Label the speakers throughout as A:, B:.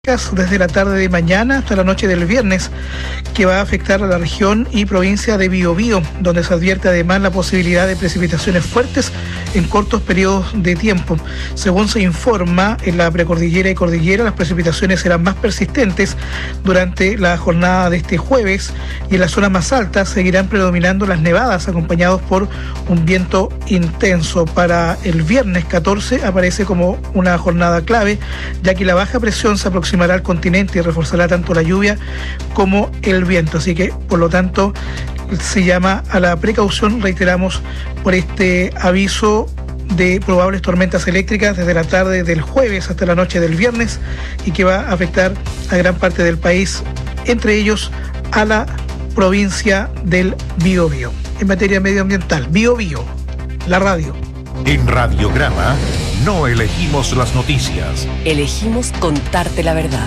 A: desde la tarde de mañana hasta la noche del viernes, que va a afectar a la región y provincia de Biobío, donde se advierte además la posibilidad de precipitaciones fuertes en cortos periodos de tiempo. Según se informa, en la precordillera y cordillera las precipitaciones serán más persistentes durante la jornada de este jueves, y en las zonas más altas seguirán predominando las nevadas acompañados por un viento intenso. Para el viernes 14 aparece como una jornada clave, ya que la baja presión se aproximará al continente y reforzará tanto la lluvia como el viento. Así que, por lo tanto, se llama a la precaución, reiteramos, por este aviso de probables tormentas eléctricas desde la tarde del jueves hasta la noche del viernes, y que va a afectar a gran parte del país, entre ellos a la provincia del Biobío. En materia medioambiental, Biobío, la radio.
B: En Radiograma no elegimos las noticias.
C: Elegimos contarte la verdad.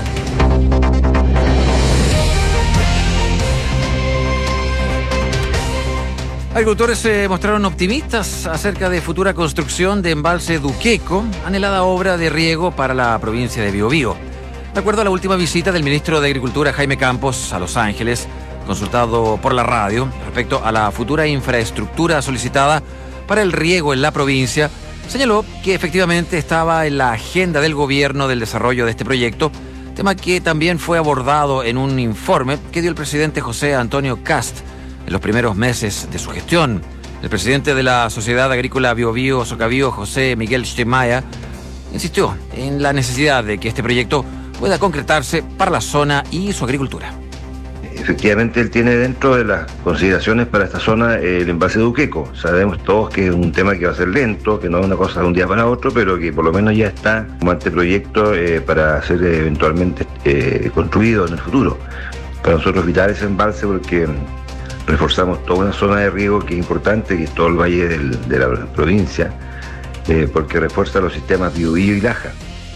D: Agricultores se mostraron optimistas acerca de futura construcción de embalse Duqueco, anhelada obra de riego para la provincia de Biobío. De acuerdo a la última visita del ministro de Agricultura, Jaime Campos, a Los Ángeles, consultado por la radio respecto a la futura infraestructura solicitada para el riego en la provincia, señaló que efectivamente estaba en la agenda del gobierno del desarrollo de este proyecto, tema que también fue abordado en un informe que dio el presidente José Antonio Kast en los primeros meses de su gestión. El presidente de la Sociedad Agrícola Biobío Socabío, José Miguel Stemaya, insistió en la necesidad de que este proyecto pueda concretarse para la zona y su agricultura.
E: Efectivamente, él tiene dentro de las consideraciones para esta zona el embalse Duqueco. Sabemos todos que es un tema que va a ser lento, que no es una cosa de un día para otro, pero que por lo menos ya está como anteproyecto para ser eventualmente construido en el futuro. Para nosotros es vital ese embalse porque reforzamos toda una zona de riego que es importante, que es todo el valle de la provincia, porque refuerza los sistemas Biobío y Laja.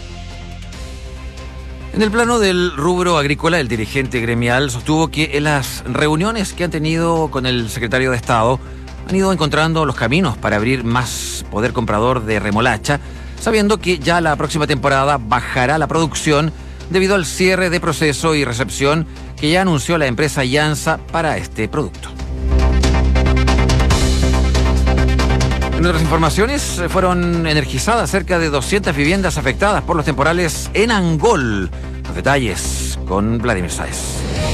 D: En el plano del rubro agrícola, el dirigente gremial sostuvo que en las reuniones que han tenido con el secretario de Estado han ido encontrando los caminos para abrir más poder comprador de remolacha, sabiendo que ya la próxima temporada bajará la producción debido al cierre de proceso y recepción que ya anunció la empresa Yansa para este producto. En otras informaciones, fueron energizadas cerca de 200 viviendas afectadas por los temporales en Angol. Los detalles con Vladimir Sáez.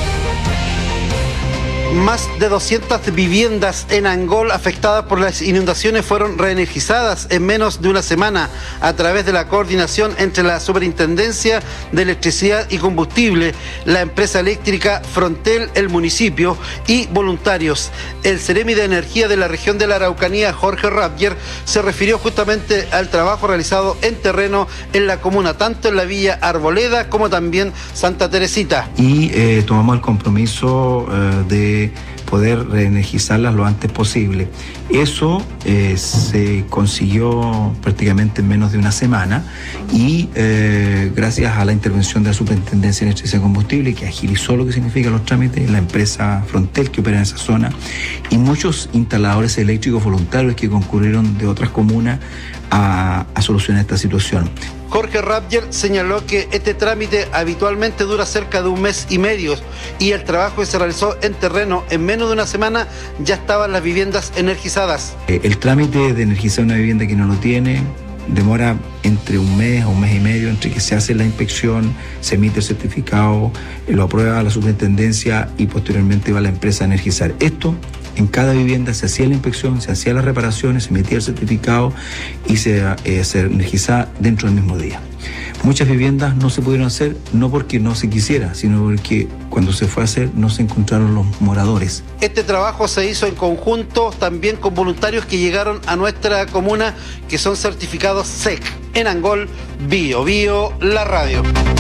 F: Más de 200 viviendas en Angol afectadas por las inundaciones fueron reenergizadas en menos de una semana a través de la coordinación entre la Superintendencia de Electricidad y Combustible, la empresa eléctrica Frontel, el municipio y voluntarios. El Seremi de Energía de la región de la Araucanía, Jorge Rappier, se refirió justamente al trabajo realizado en terreno en la comuna, tanto en la Villa Arboleda como también Santa Teresita.
G: Y tomamos el compromiso de poder reenergizarlas lo antes posible. Eso se consiguió prácticamente en menos de una semana y gracias a la intervención de la Superintendencia de Electricidad y Combustible, que agilizó lo que significan los trámites, la empresa Frontel que opera en esa zona y muchos instaladores eléctricos voluntarios que concurrieron de otras comunas a solucionar esta situación.
F: Jorge Rappier señaló que este trámite habitualmente dura cerca de un mes y medio y el trabajo que se realizó en terreno en menos de una semana ya estaban las viviendas energizadas.
G: El trámite de energizar una vivienda que no lo tiene demora entre un mes a un mes y medio, entre que se hace la inspección, se emite el certificado, lo aprueba la superintendencia y posteriormente va la empresa a energizar. Esto, en cada vivienda se hacía la inspección, se hacían las reparaciones, se emitía el certificado y se energizaba dentro del mismo día. Muchas viviendas no se pudieron hacer, no porque no se quisiera, sino porque cuando se fue a hacer no se encontraron los moradores.
F: Este trabajo se hizo en conjunto también con voluntarios que llegaron a nuestra comuna, que son certificados SEC. En Angol, Biobío, la radio.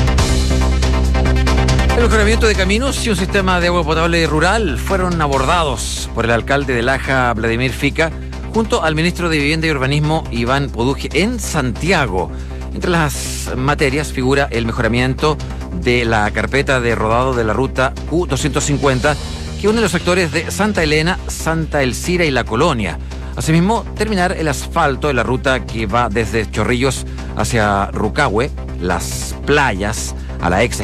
D: El mejoramiento de caminos y un sistema de agua potable rural fueron abordados por el alcalde de Laja, Vladimir Fica, junto al ministro de Vivienda y Urbanismo, Iván Poduje, en Santiago. Entre las materias figura el mejoramiento de la carpeta de rodado de la ruta Q250, que une los sectores de Santa Elena, Santa Elcira y La Colonia. Asimismo, terminar el asfalto de la ruta que va desde Chorrillos hacia Rucahue, Las Playas, a la ex